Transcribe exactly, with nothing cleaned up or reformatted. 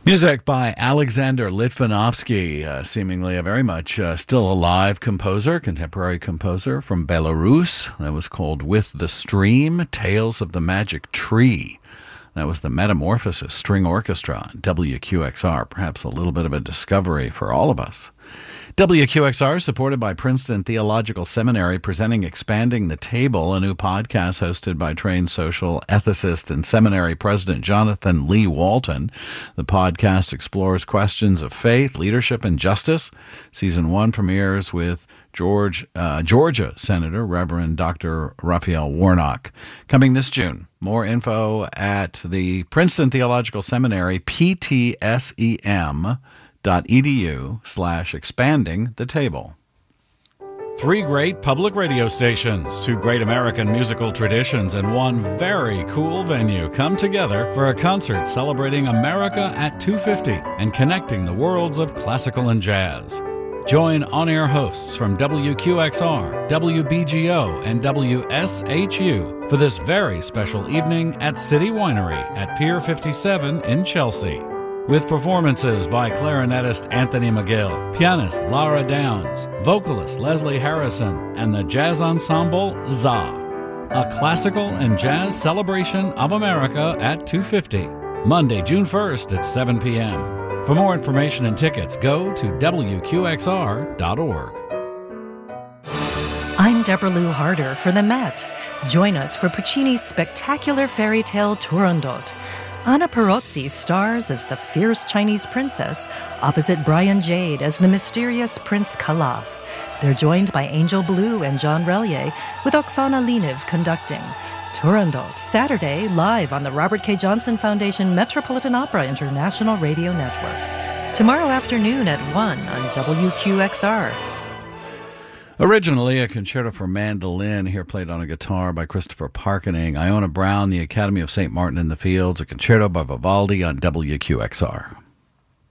Music by Alexander Litvinovsky, uh, seemingly a very much uh, still alive composer, contemporary composer from Belarus. That was called With the Stream, Tales of the Magic Tree. That was the Metamorphosis String Orchestra on W Q X R, perhaps a little bit of a discovery for all of us. W Q X R, supported by Princeton Theological Seminary, presenting Expanding the Table, a new podcast hosted by trained social ethicist and seminary president Jonathan Lee Walton. The podcast explores questions of faith, leadership, and justice. Season one premieres with George, uh, Georgia Senator Reverend Doctor Raphael Warnock. Coming this June. More info at the Princeton Theological Seminary, P T S E M. .edu slash expanding the table. Three great public radio stations, two great American musical traditions, and one very cool venue come together for a concert celebrating America at two fifty and connecting the worlds of classical and jazz. Join on-air hosts from W Q X R, W B G O, and W S H U for this very special evening at City Winery at Pier fifty-seven in Chelsea. With performances by clarinetist Anthony McGill, pianist Lara Downs, vocalist Leslie Harrison, and the jazz ensemble Za. A classical and jazz celebration of America at two fifty, Monday, June first at seven p.m. For more information and tickets, go to W Q X R dot org. I'm Deborah Lou Harder for the Met. Join us for Puccini's spectacular fairy tale Turandot. Anna Perozzi stars as the fierce Chinese princess, opposite Brian Jade as the mysterious Prince Calaf. They're joined by Angel Blue and John Relier, with Oksana Leniv conducting. Turandot, Saturday, live on the Robert K. Johnson Foundation Metropolitan Opera International Radio Network. Tomorrow afternoon at one on W Q X R. Originally a concerto for mandolin, here played on a guitar by Christopher Parkening. Iona Brown, the Academy of Saint Martin in the Fields, a concerto by Vivaldi on W Q X R.